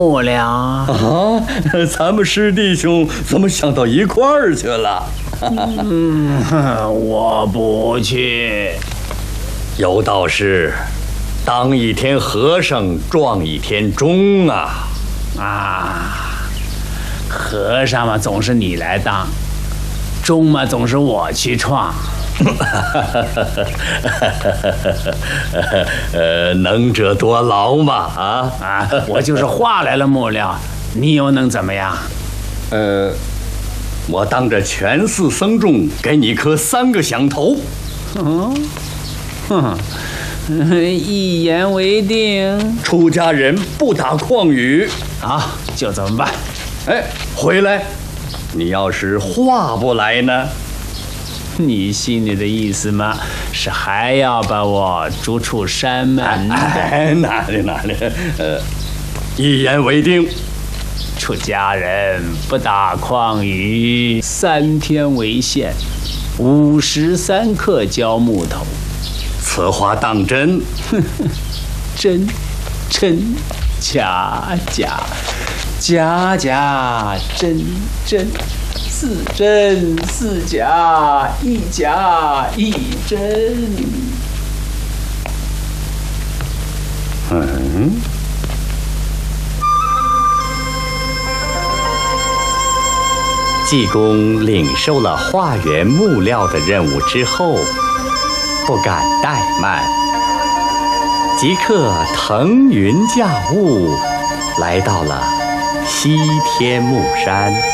不了啊，咱们师弟兄怎么想到一块儿去了？ 我不去。 有道是，当一天和尚撞一天钟啊！ 和尚嘛总是你来当，钟嘛总是我去撞。 能者多劳嘛！ 我就是话来了，幕僚，你又能怎么样？ 我当着全寺僧众给你磕3个响头。 一言为定。 出家人不打诳语。 好，就这么办。 回来，你要是话不来呢？ 你心里的意思嘛，是还要把我逐出山门的？ 哪里？一言为定。 出家人不打诳语，3天为限，53克焦木头。 此话当真？ 真，假，真，似真似假，一假一真。 济公领受了化缘木料的任务之后，不敢怠慢，即刻腾云驾雾，来到了西天目山。